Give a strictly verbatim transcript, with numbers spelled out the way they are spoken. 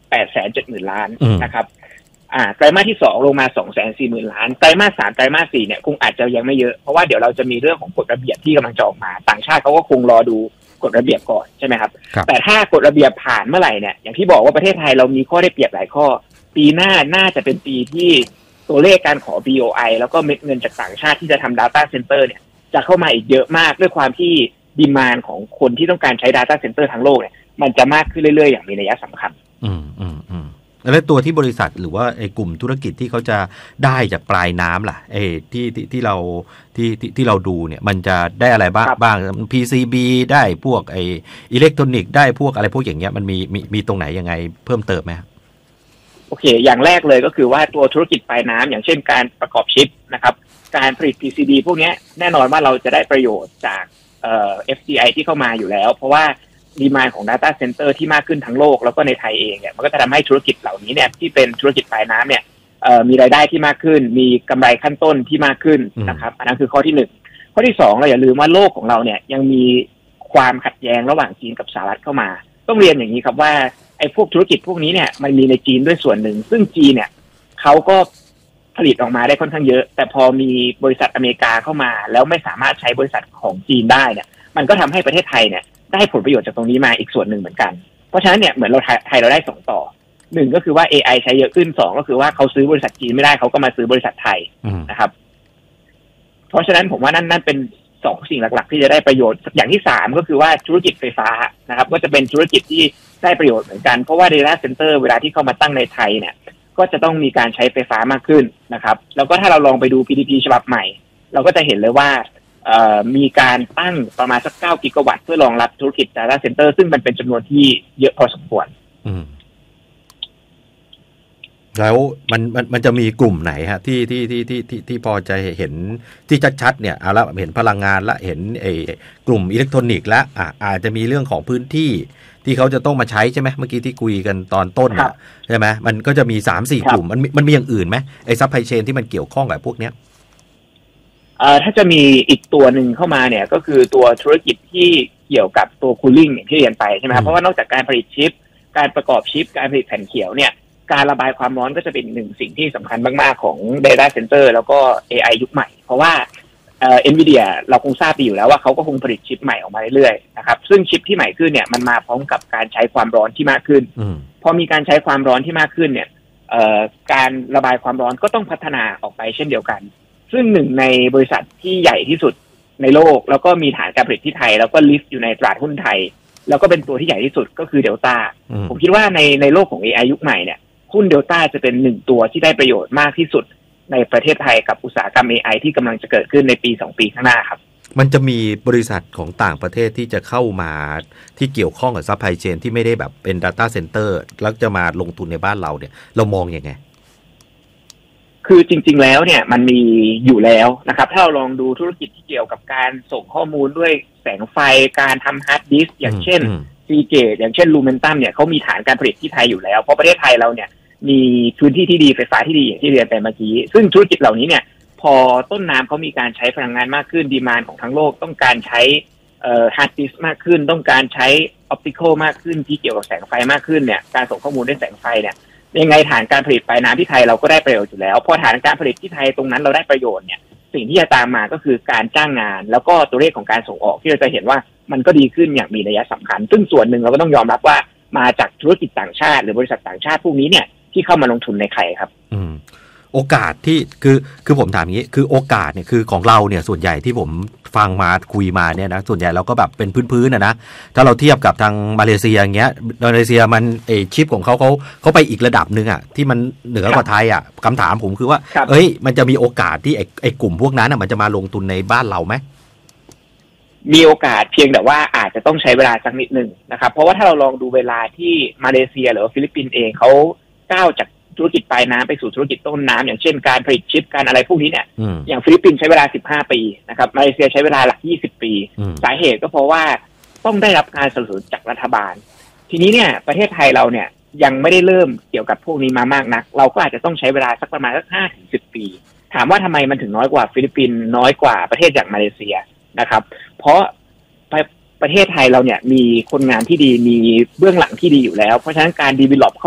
แปดแสนเจ็ดหมื่นล้านนะครับอ่าไตรมาสที่สองลงมา สองแสนสี่หมื่นล้านไตรมาสสามไตรมาสสี่เนี่ยคงอาจจะยังไม่เยอะเพราะว่าเดี๋ยวเราจะมีเรื่องของกฎระเบียบที่กำลังจะออกมาต่างชาติเขาก็คงรอดูกฎระเบียบก่อนใช่ไหมครับแต่ถ้ากฎระเบียบผ่านเมื่อไหร่เนี่ยอย่างที่บอกว่าประเทศไทยเรามีข้อได้เปรียบหลายข้อปีหน้าน่าจะเป็นปีที่ตัวเลขการขอ บี โอ ไอ แล้วก็เม็ดเงินจากต่างชาติที่จะทำ data center เนี่ยจะเข้ามาอีกเยอะมากด้วยความที่ดีมานด์ของคนที่ต้องการใช้ data center ทั้งโลกเนี่ยมันจะมากขึ้นเรื่อยๆอย่างมีนัยสำคัญอืมอืมอืมแล้วตัวที่บริษัทหรือว่าไอ้กลุ่มธุรกิจที่เขาจะได้จากปลายน้ำล่ะไอ้ที่ที่ที่เราที่ที่ที่เราดูเนี่ยมันจะได้อะไรบ้างบ้าง พี ซี บี ได้พวกไอ้อิเล็กทรอนิกส์ได้พวกอะไรพวกอย่างเงี้ยมันมีมีมีตรงไหนยังไงเพิ่มเติมไหมโอเคอย่างแรกเลยก็คือว่าตัวธุรกิจปลายน้ำอย่างเช่นการประกอบชิปนะครับการผลิต พี ซี บี พวกนี้แน่นอนว่าเราจะได้ประโยชน์จากเอ่อ เอฟ ดี ไอ ที่เข้ามาอยู่แล้วเพราะว่าดีมานด์ของ data center ที่มากขึ้นทั้งโลกแล้วก็ในไทยเองเนี่ยมันก็จะทำให้ธุรกิจเหล่านี้เนี่ยที่เป็นธุรกิจปลายน้ำเนี่ยเอ่อมีรายได้ที่มากขึ้นมีกำไรขั้นต้นที่มากขึ้นนะครับอันนั้นคือข้อที่หนึ่งข้อที่สองเราอย่าลืมว่าโลกของเราเนี่ยยังมีความขัดแย้งระหว่างจีนกับสหรัฐเข้ามาต้องเรียนอย่างนี้ครับว่าไอ้พวกธุรกิจพวกนี้เนี่ยมันมีในจีนด้วยส่วนหนึ่งซึ่งจีนเนี่ยเขาก็ผลิตออกมาได้ค่อนข้างเยอะแต่พอมีบริษัทอเมริกาเข้ามาแล้วไม่สามารถใช้บริษัทของจีนได้เนี่ยมันก็ทำให้ประเทศไทยเนี่ยได้ผลประโยชน์จากตรงนี้มาอีกส่วนหนึ่งเหมือนกันเพราะฉะนั้นเนี่ยเหมือนเราไทยเราได้สองต่อหนึ่งก็คือว่า เอ ไอ ใช้เยอะขึ้นสองก็คือว่าเขาซื้อบริษัทจีนไม่ได้เขาก็มาซื้อบริษัทไทยนะครับเพราะฉะนั้นผมว่านั่นนั่นเป็นสองสิ่งหลักๆที่จะได้ประโยชน์อย่างที่สามก็คือว่าธุรกิจไฟฟ้านะครับก็จะเป็นธุรกิจที่ได้ประโยชน์เหมือนกันเพราะว่า data center เวลาที่เข้ามาตั้งในไทยเนี่ยก็จะต้องมีการใช้ไฟฟ้ามากขึ้นนะครับแล้วก็ถ้าเราลองไปดู พี ดี พี ฉบับใหม่เราก็จะเห็นเลยว่ามีการตั้งประมาณสักเก้ากิกะวัตต์เพื่อรองรับธุรกิจ data center ซึ่งมันเป็นจำนวนที่เยอะพอสมควรแล้วมันมันมันจะมีกลุ่มไหนฮะที่ที่ที่ที่ที่ที่พอจะเห็นที่ชัดๆเนี่ยเอาละเห็นพลังงานละเห็นไอ้กลุ่มอิเล็กทรอนิกส์ละอ่ะอาจจะมีเรื่องของพื้นที่ที่เขาจะต้องมาใช้ใช่ไหมเมื่อกี้ที่คุยกันตอนต้นใช่ไหมมันก็จะมี สามสี่ กลุ่มมันมันมีอย่างอื่นไหมไอ้ซัพพลายเชนที่มันเกี่ยวข้องกับพวกเนี้ยเอ่อถ้าจะมีอีกตัวหนึ่งเข้ามาเนี่ยก็คือตัวธุรกิจที่เกี่ยวกับตัวคูลิ่งอย่างที่เรียนไปใช่ไหมครับเพราะว่านอกจากการผลิตชิปการประกอบชิปการผลิตแผ่นเขียวเนี่ยการระบายความร้อนก็จะเป็นหนึ่งสิ่งที่สำคัญมากๆของ data center แล้วก็ เอ ไอ ยุคใหม่เพราะว่าเอ่อ Nvidia เราคงทราบดีอยู่แล้วว่าเขาก็คงผลิตชิปใหม่ออกมาเรื่อยๆนะครับซึ่งชิปที่ใหม่ขึ้นเนี่ยมันมาพร้อมกับการใช้ความร้อนที่มากขึ้นพอมีการใช้ความร้อนที่มากขึ้นเนี่ยเอ่อการระบายความร้อนก็ต้องพัฒนาออกไปเช่นเดียวกันซึ่งหนึ่งในบริษัทที่ใหญ่ที่สุดในโลกแล้วก็มีฐานการผลิตที่ไทยแล้วก็ลิสต์อยู่ในตลาดหุ้นไทยแล้วก็เป็นตัวที่ใหญ่ที่สุดก็คือ Delta ผมคิดว่าในในโลกของ เอ ไอ ยุคใหม่เนี่ยหุ้น Delta จะเป็นหนึ่งตัวที่ได้ประโยชน์มากที่สุดในประเทศไทยกับอุตสาหกรรม เอ ไอ ที่กำลังจะเกิดขึ้นในปีสองปีข้างหน้าครับมันจะมีบริษัทของต่างประเทศที่จะเข้ามาที่เกี่ยวข้องกับซัพพลายเชนที่ไม่ได้แบบเป็น data center แล้วจะมาลงทุนในบ้านเราเนี่ยเรามองยังไงคือจริงๆแล้วเนี่ยมันมีอยู่แล้วนะครับถ้าเราลองดูธุรกิจที่เกี่ยวกับการส่งข้อมูลด้วยแสงไฟการทำฮาร์ดดิสก์อย่างเช่นซีเกตอย่างเช่นลูเมนตัมเนี่ยเขามีฐานการผลิตที่ไทยอยู่แล้วเพราะประเทศไทยเราเนี่ยมีพื้นที่ที่ดีไฟฟ้าที่ดีอย่างที่เรียนไปเมื่อกี้ซึ่งธุรกิจเหล่านี้เนี่ยพอต้นน้ำเขามีการใช้พลังงานมากขึ้นดีมานด์ของทั้งโลกต้องการใช้เอ่อฮาร์ดดิสก์มากขึ้นต้องการใช้ออปติคอลมากขึ้นที่เกี่ยวกับแสงไฟมากขึ้นเนี่ยการส่งข้อมูลด้วยแสงไฟเนี่ยยังไงฐานการผลิตปลายน้ำที่ไทยเราก็ได้ประโยชน์อยู่แล้วพอฐานการผลิตที่ไทยตรงนั้นเราได้ประโยชน์เนี่ยสิ่งที่จะตามมาก็คือการจ้างงานแล้วก็ตัวเลขของการส่งออกที่เราจะเห็นว่ามันก็ดีขึ้นอย่างมีนัยสำคัญซึ่งส่วนหนึ่งเราก็ต้องยอมรับว่ามาจากธุรกิจต่างชาติหรือบริษัทต่างชาติพวกนี้เนี่ยที่เข้ามาลงทุนในไทยครับอืมโอกาสที่คือคือผมถามอย่างนี้คือโอกาสเนี่ยคือของเราเนี่ยส่วนใหญ่ที่ผมฟังมาคุยมาเนี่ยนะส่วนใหญ่เราก็แบบเป็นพื้นๆนะนะถ้าเราเทียบกับทางมาเลเซียอย่างเงี้ยมาเลเซียมันเอชิปของเขาเขาเขาไปอีกระดับนึงอ่ะที่มันเหนือกว่าไทยอ่ะคำถามผมคือว่าเอ้ยมันจะมีโอกาสที่ไอ้ไอ้กลุ่มพวกนั้นอ่ะมันจะมาลงทุนในบ้านเราไหมมีโอกาสเพียงแต่ว่าอาจจะต้องใช้เวลาสักนิดนึงนะครับเพราะว่าถ้าเราลองดูเวลาที่มาเลเซียหรือว่าฟิลิปปินส์เองเขาก้าวจากธุรกิจปลายน้ำไปสู่ธุรกิจต้นน้ำอย่างเช่นการผลิตชิปการอะไรพวกนี้เนี่ยอย่างฟิลิปปินส์ใช้เวลาสิบห้าปีนะครับมาเลเซียใช้เวลาหลักยี่สิบปีสาเหตุก็เพราะว่าต้องได้รับการสนับสนุนจากรัฐบาลทีนี้เนี่ยประเทศไทยเราเนี่ยยังไม่ได้เริ่มเกี่ยวกับพวกนี้มามากนักเราก็อาจจะต้องใช้เวลาสักประมาณสักห้าถึงสิบปีถามว่าทำไมมันถึงน้อยกว่าฟิลิปปินส์น้อยกว่าประเทศอย่างมาเลเซียนะครับเพราะประเทศไทยเราเนี่ยมีคนงานที่ดีมีเบื้องหลังที่ดีอยู่แล้วเพราะฉะนั้นการ develop